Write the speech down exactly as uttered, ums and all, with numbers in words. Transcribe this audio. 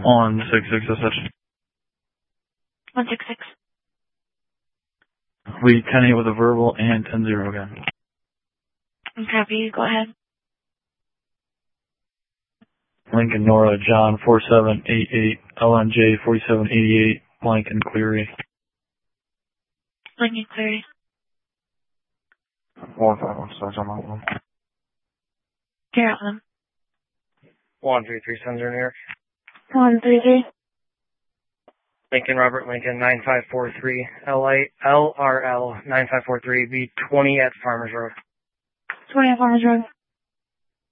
On six six S H. one six six. We ten eight with a verbal and ten zero again. Copy, go ahead. Lincoln Nora John four seven eight eight L N J forty-seven eighty-eight blank and Cleary. Lincoln Cleary. One five one six on that one. Carolyn. One three three Sons New York. One three three. Lincoln Robert Lincoln nine five four three L I L R L nine five four three B twenty at Farmers Road. Twenty at Farmers Road.